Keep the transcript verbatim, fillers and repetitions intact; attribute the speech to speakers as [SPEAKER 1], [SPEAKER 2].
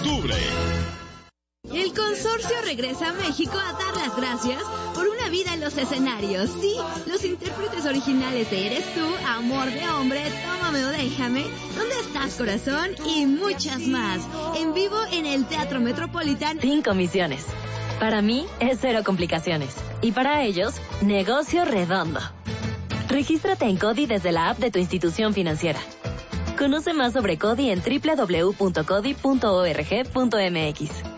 [SPEAKER 1] octubre.
[SPEAKER 2] El consorcio regresa a México a dar las gracias por una vida en los escenarios. Sí, los intérpretes originales de Eres Tú, Amor de Hombre, Tómame o Déjame, ¿Dónde estás, corazón? Y muchas más. En vivo en el Teatro Metropolitan.
[SPEAKER 3] Sin comisiones. Para mí es cero complicaciones. Y para ellos, negocio redondo. Regístrate en CODI desde la app de tu institución financiera. Conoce más sobre CODI en doble u doble u doble u punto codi punto org punto m x.